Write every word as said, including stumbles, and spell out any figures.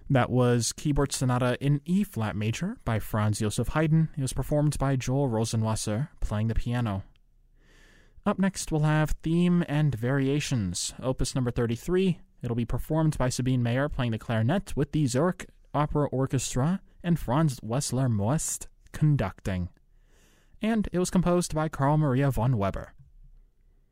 That was Keyboard Sonata in E-flat major by Franz Joseph Haydn. It was performed by Joel Rosenwasser, playing the piano. Up next, we'll have Theme and Variations, opus number thirty-three. It'll be performed by Sabine Meyer, playing the clarinet, with the Zurich Opera Orchestra, and Franz Wessler Most conducting. And it was composed by Carl Maria von Weber.